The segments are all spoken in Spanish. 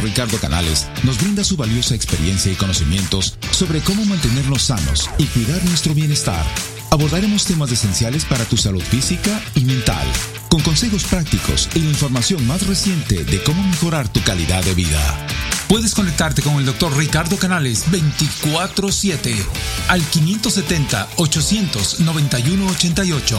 Ricardo Canales nos brinda su valiosa experiencia y conocimientos sobre cómo mantenernos sanos y cuidar nuestro bienestar. Abordaremos temas esenciales para tu salud física y mental, con consejos prácticos y la información más reciente de cómo mejorar tu calidad de vida. Puedes conectarte con el Dr. Ricardo Canales 24/7 al 570-800-9188.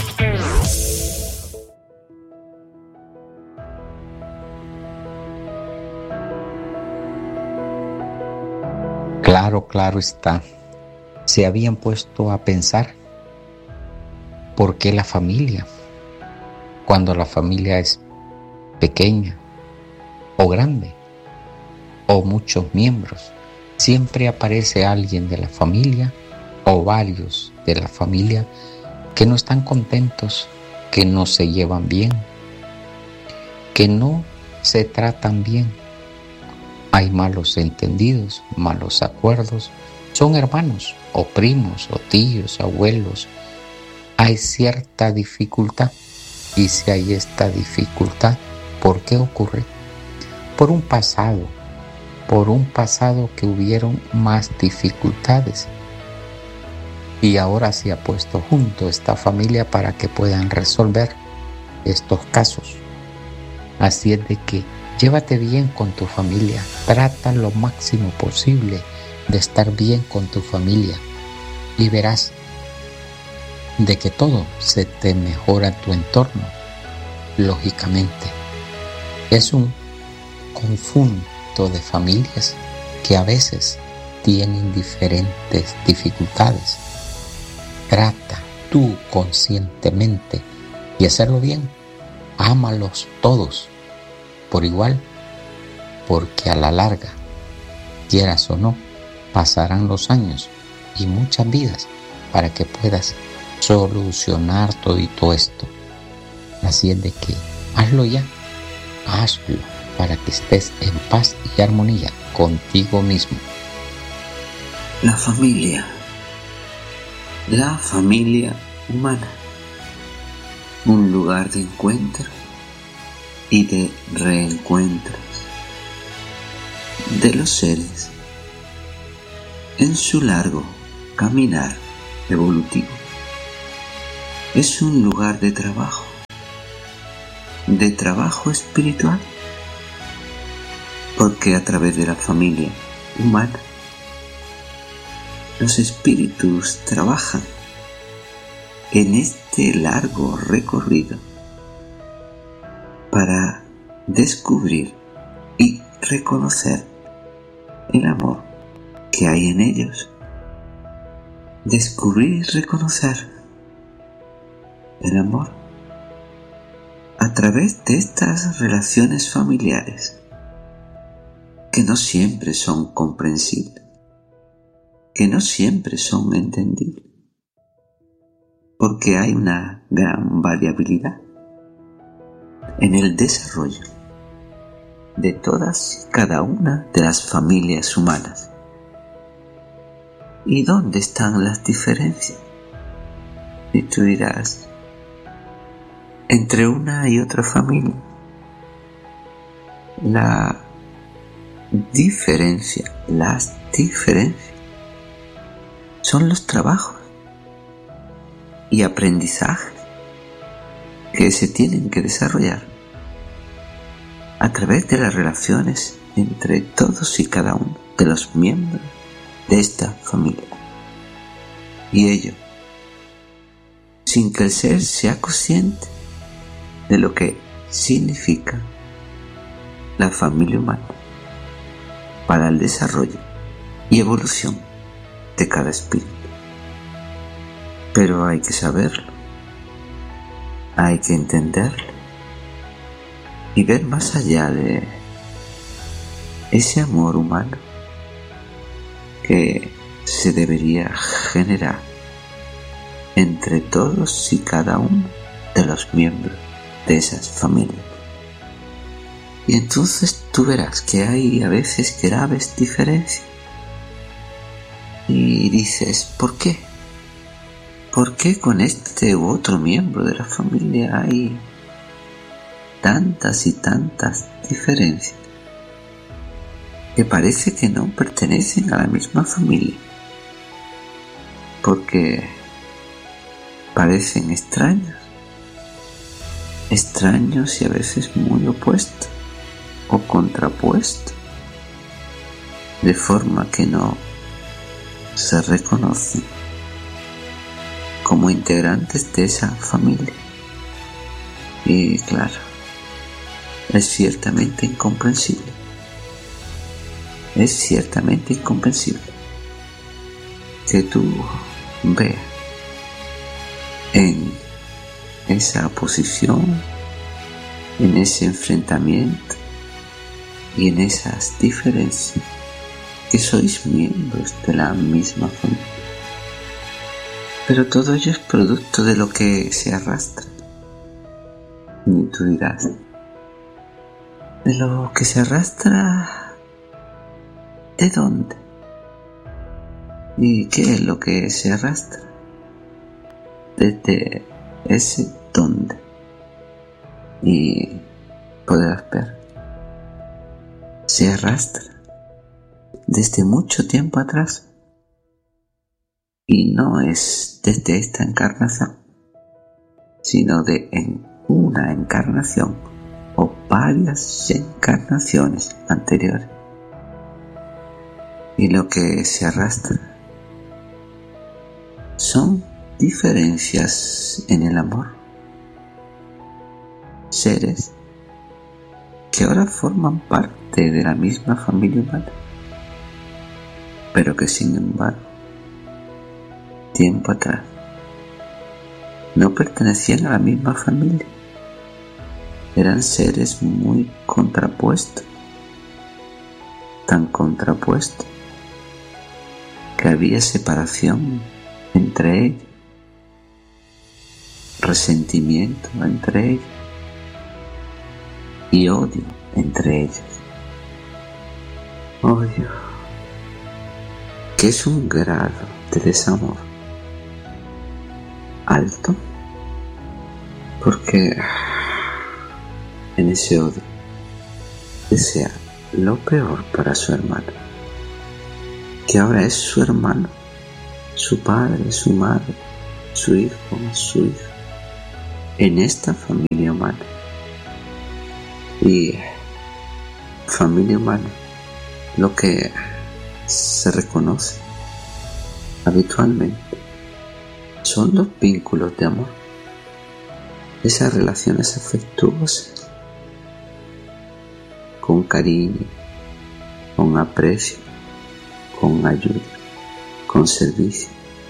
Claro está. Se habían puesto a pensar por qué la familia, cuando la familia es pequeña o grande o muchos miembros, siempre aparece alguien de la familia o varios de la familia que no están contentos, que no se llevan bien, que no se tratan bien. Hay malos entendidos, malos acuerdos, son hermanos o primos o tíos, abuelos. Hay cierta dificultad, y si hay esta dificultad, ¿por qué ocurre? Por un pasado que hubieron más dificultades, y ahora se ha puesto junto esta familia para que puedan resolver estos casos. Así es de que llévate bien con tu familia, trata lo máximo posible de estar bien con tu familia y verás de que todo se te mejora en tu entorno. Lógicamente, es un conjunto de familias que a veces tienen diferentes dificultades. Trata tú conscientemente y hacerlo bien. Ámalos todos por igual, porque a la larga, quieras o no, pasarán los años y muchas vidas para que puedas solucionar todo esto. Así es de que hazlo ya, hazlo para que estés en paz y armonía contigo mismo. La familia humana, un lugar de encuentro y de reencuentros de los seres en su largo caminar evolutivo. Es un lugar de trabajo espiritual, porque a través de la familia humana los espíritus trabajan en este largo recorrido para descubrir y reconocer el amor que hay en ellos. Descubrir y reconocer el amor a través de estas relaciones familiares que no siempre son comprensibles, que no siempre son entendibles, porque hay una gran variabilidad en el desarrollo de todas y cada una de las familias humanas. ¿Y dónde están las diferencias? Y tú dirás, entre una y otra familia, las diferencias son los trabajos y aprendizajes que se tienen que desarrollar a través de las relaciones entre todos y cada uno de los miembros de esta familia. Y ello, sin que el ser sea consciente de lo que significa la familia humana para el desarrollo y evolución de cada espíritu. Pero hay que saberlo, hay que entenderlo y ver más allá de ese amor humano que se debería generar entre todos y cada uno de los miembros de esas familias. Y entonces tú verás que hay a veces graves diferencias y dices, ¿por qué? ¿Por qué con este u otro miembro de la familia hay tantas y tantas diferencias? que parece que no pertenecen a la misma familia, porque parecen extraños y a veces muy opuestos o contrapuestos, de forma que no se reconocen como integrantes de esa familia. Y claro, es ciertamente incomprensible. Es ciertamente incomprensible que tú veas en esa oposición, en ese enfrentamiento y en esas diferencias que sois miembros de la misma familia. Pero todo ello es producto de lo que se arrastra. Y tú dirás, ¿de lo que se arrastra? ¿De dónde? ¿Y qué es lo que se arrastra? Desde ese dónde. Y podrás ver, se arrastra desde mucho tiempo atrás. Y no es desde esta encarnación, sino de en una encarnación o varias encarnaciones anteriores. Y lo que se arrastra son diferencias en el amor. Seres que ahora forman parte de la misma familia humana, pero que sin embargo, tiempo atrás, no pertenecían a la misma familia. Eran seres muy contrapuestos, tan contrapuestos que había separación entre ellos, resentimiento entre ellos y odio entre ellos. Odio, que es un grado de desamor alto, porque en ese odio desea lo peor para su hermano, que ahora es su hermano, su padre, su madre, su hijo, su hija, en esta familia humana. Y familia humana, lo que se reconoce habitualmente son los vínculos de amor, esas relaciones afectuosas, con cariño, con aprecio, con ayuda, con servicio.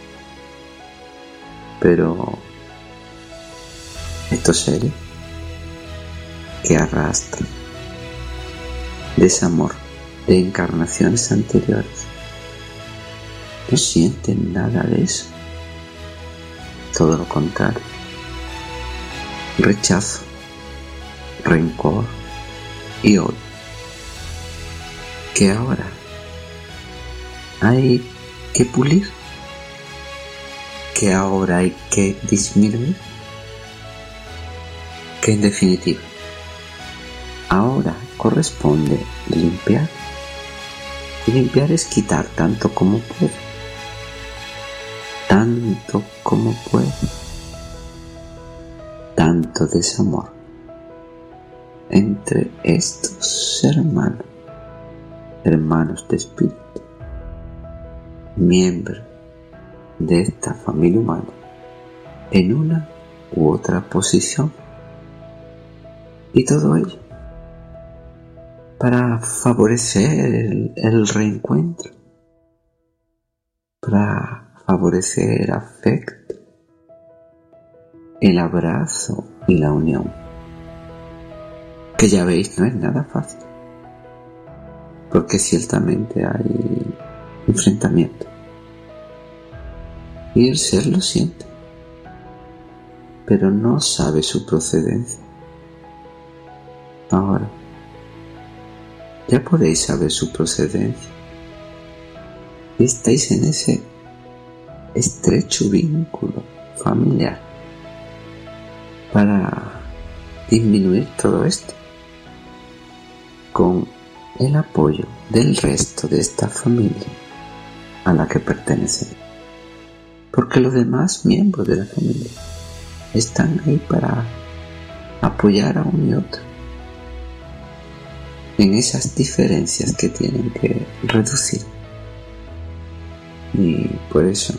Pero estos seres que arrastran desamor de encarnaciones anteriores no sienten nada de eso. Todo lo contrario, rechazo, rencor y odio, que ahora hay que pulir, que ahora hay que disminuir, que en definitiva ahora corresponde limpiar, y limpiar es quitar tanto como puede, tanto desamor entre estos hermanos de espíritu, miembros de esta familia humana, en una u otra posición. Y todo ello para favorecer el reencuentro, para favorecer el afecto, el abrazo y la unión, que ya veis no es nada fácil, porque ciertamente hay enfrentamiento y el ser lo siente, pero no sabe su procedencia. Ahora ya podéis saber su procedencia y estáis en ese estrecho vínculo familiar para disminuir todo esto con el apoyo del resto de esta familia a la que pertenecen. Porque los demás miembros de la familia están ahí para apoyar a uno y otro en esas diferencias que tienen que reducir. Y por eso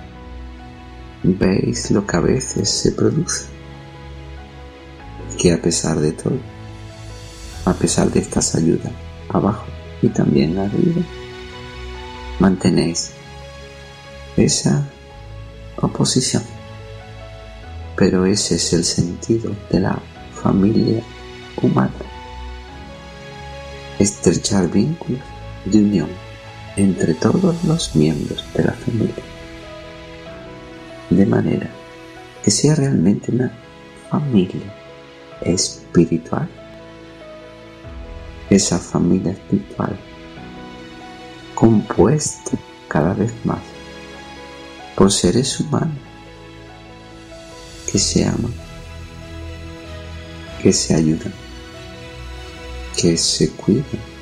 veis lo que a veces se produce, que a pesar de todo, a pesar de estas ayudas abajo y también arriba, mantenéis esa oposición. Pero ese es el sentido de la familia humana: estrechar vínculos de unión entre todos los miembros de la familia, de manera que sea realmente una familia espiritual. Esa familia espiritual compuesta cada vez más por seres humanos que se aman, que se ayudan, que se cuidan,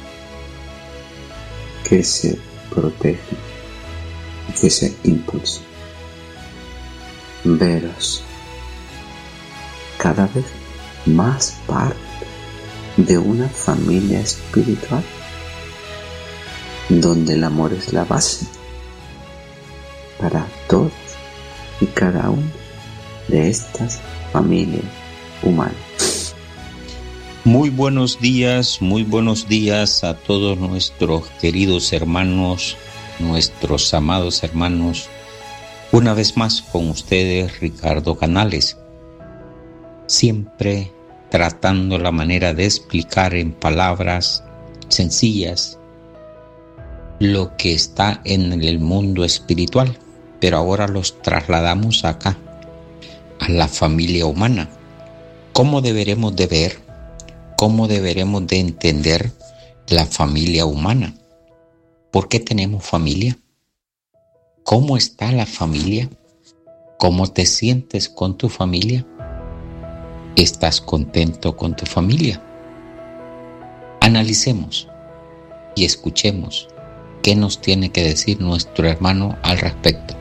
que se protegen, que se impulsan. Veros cada vez más parte de una familia espiritual donde el amor es la base para todos y cada una de estas familias humanas. Muy buenos días a todos nuestros queridos hermanos, nuestros amados hermanos. Una vez más con ustedes, Ricardo Canales, siempre tratando la manera de explicar en palabras sencillas lo que está en el mundo espiritual, pero ahora los trasladamos acá, a la familia humana. ¿Cómo deberemos de ver, cómo deberemos de entender la familia humana? ¿Por qué tenemos familia? ¿Cómo está la familia? ¿Cómo te sientes con tu familia? ¿Estás contento con tu familia? Analicemos y escuchemos qué nos tiene que decir nuestro hermano al respecto.